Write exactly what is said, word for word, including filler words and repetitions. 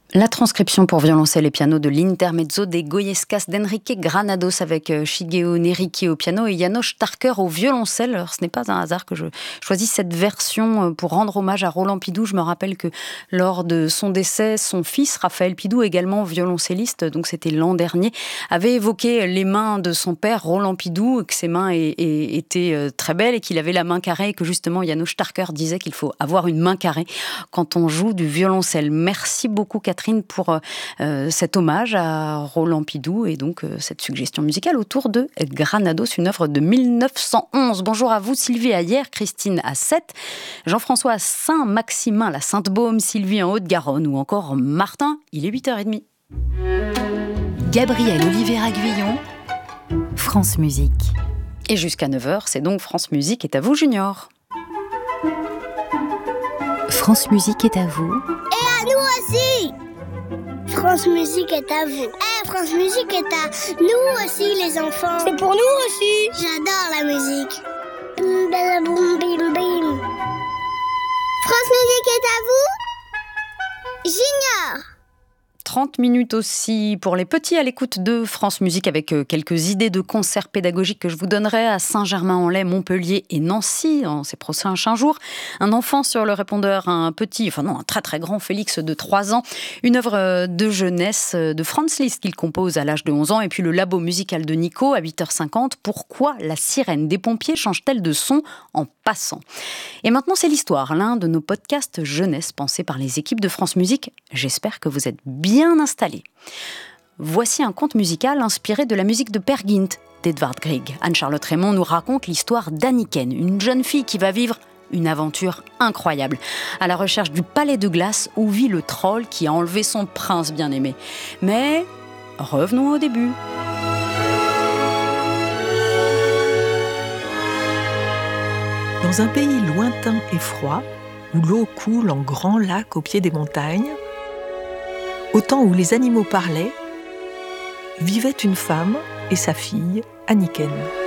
La transcription pour violoncelle et piano de l'Intermezzo des Goyescas d'Enrique Granados avec Shigeo Neriki au piano et János Starker au violoncelle. Alors, ce n'est pas un hasard que je choisisse cette version pour rendre hommage à Roland Pidoux. Je me rappelle que lors de son décès, son fils Raphaël Pidoux, également violoncelliste, donc c'était l'an dernier, avait évoqué les mains de son père Roland Pidoux, que ses mains étaient très belles et qu'il avait la main carrée et que justement János Starker disait qu'il faut avoir une main carrée quand on joue du violoncelle. Merci beaucoup Catherine pour euh, cet hommage à Roland Pidoux et donc euh, cette suggestion musicale autour de Granados, une œuvre de mille neuf cent onze. Bonjour à vous Sylvie à Hyères, Christine à Sète, Jean-François à Saint-Maximin, la Sainte-Baume, Sylvie en Haute-Garonne ou encore Martin, il est huit heures trente. Gabriel Oliveira-Guillon, France Musique. Et jusqu'à neuf heures, c'est donc France Musique est à vous Junior. France Musique est à vous. Et à nous aussi. France Musique est à vous. Eh, France Musique est à nous aussi, les enfants. C'est pour nous aussi. J'adore la musique. Bim, bim, bim, bim, bim. France Musique est à vous. Junior. trente minutes aussi pour les petits à l'écoute de France Musique avec quelques idées de concerts pédagogiques que je vous donnerai à Saint-Germain-en-Laye, Montpellier et Nancy en ces prochains jours. Un enfant sur le répondeur, un petit, enfin non, un très très grand Félix de trois ans, une œuvre de jeunesse de Franz Liszt qu'il compose à l'âge de onze ans et puis le labo musical de Nico à huit heures cinquante. Pourquoi la sirène des pompiers change-t-elle de son en passant ? Et maintenant c'est l'histoire, l'un de nos podcasts jeunesse pensés par les équipes de France Musique. J'espère que vous êtes bien bien installé. Voici un conte musical inspiré de la musique de Peer Gynt d'Edvard Grieg. Anne-Charlotte Raymond nous raconte l'histoire d'Anniken, une jeune fille qui va vivre une aventure incroyable, à la recherche du palais de glace où vit le troll qui a enlevé son prince bien-aimé. Mais revenons au début. Dans un pays lointain et froid, où l'eau coule en grands lacs au pied des montagnes, au temps où les animaux parlaient, vivait une femme et sa fille, Anniken.